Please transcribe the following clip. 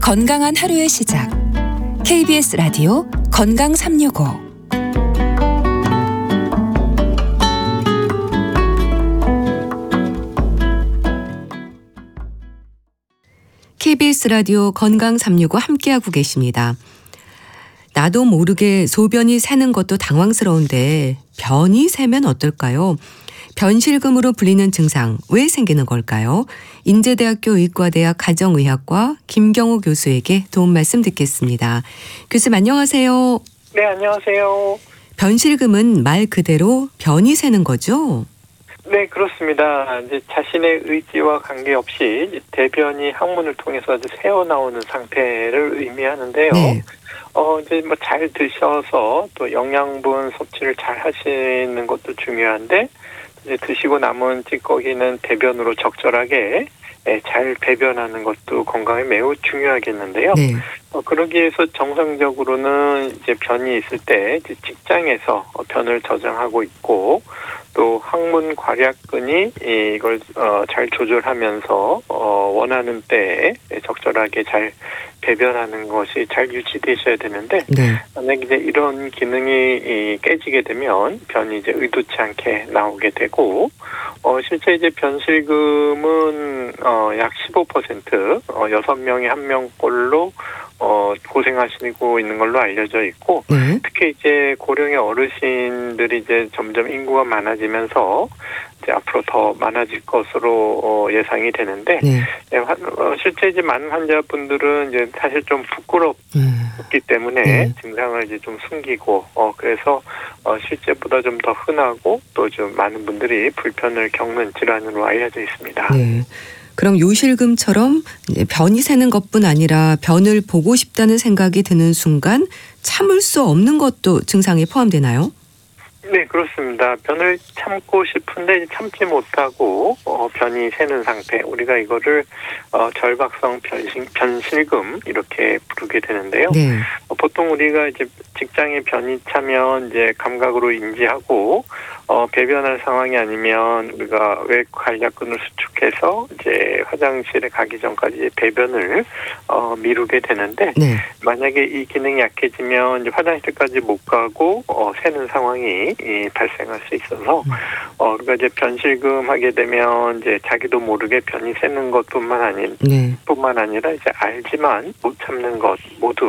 건강한 하루의 시작. KBS 라디오 건강 365. KBS 라디오 건강 365 함께하고 계십니다. 나도 모르게 소변이 새는 것도 당황스러운데 변이 새면 어떨까요? 변실금으로 불리는 증상 왜 생기는 걸까요? 인제대학교 의과대학 가정의학과 김경호 교수에게 도움 말씀 듣겠습니다. 교수님 안녕하세요. 네, 안녕하세요. 변실금은 말 그대로 변이 새는 거죠? 네, 그렇습니다. 이제 자신의 의지와 관계없이 이제 대변이 항문을 통해서 이제 새어나오는 상태를 의미하는데요. 네. 이제 뭐 잘 드셔서 또 영양분 섭취를 잘 하시는 것도 중요한데, 이제 드시고 남은 찌꺼기는 대변으로 적절하게 잘 배변하는 것도 건강에 매우 중요하겠는데요. 네. 그러기 위해서 정상적으로는 이제 변이 있을 때 이제 직장에서 변을 저장하고 있고, 또 항문 괄약근이 이걸 잘 조절하면서 원하는 때에 적절하게 잘 배변하는 것이 잘 유지되셔야 되는데, 네. 만약 이제 이런 기능이 깨지게 되면 변이 이제 의도치 않게 나오게 되고, 실제 이제 변실금은 약 15% 6명에 1명꼴로 고생하시고 있는 걸로 알려져 있고, 네. 특히 이제 고령의 어르신들이 이제 점점 인구가 많아지면서 이제 앞으로 더 많아질 것으로 예상이 되는데, 네. 실제 이제 많은 환자분들은 이제 사실 좀 부끄럽기 때문에 네. 증상을 이제 좀 숨기고, 그래서 실제보다 좀 더 흔하고 또 좀 많은 분들이 불편을 겪는 질환으로 알려져 있습니다. 네. 그럼 요실금처럼 변이 새는 것뿐 아니라 변을 보고 싶다는 생각이 드는 순간 참을 수 없는 것도 증상에 포함되나요? 네, 그렇습니다. 변을 참고 싶은데 참지 못하고 변이 새는 상태, 우리가 이거를 절박성 변실금 이렇게 부르게 되는데요. 네. 보통 우리가 이제 직장에 변이 차면 이제 감각으로 인지하고 배변할 상황이 아니면 우리가 외 괄약근을 수축해서 이제 화장실에 가기 전까지 이제 배변을 미루게 되는데, 네. 만약에 이 기능이 약해지면 이제 화장실까지 못 가고 새는 상황이 발생할 수 있어서 우리가 이제 변실금 하게 되면 이제 자기도 모르게 변이 새는 것뿐만 네. 아니라 이제 알지만 못 참는 것 모두